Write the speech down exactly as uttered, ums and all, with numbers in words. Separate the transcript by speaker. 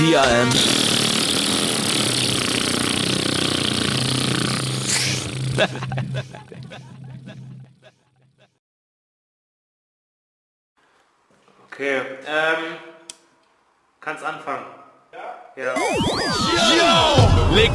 Speaker 1: Hier, ähm.
Speaker 2: Okay, ähm, kannst anfangen. Ja? Ja.
Speaker 1: Yo!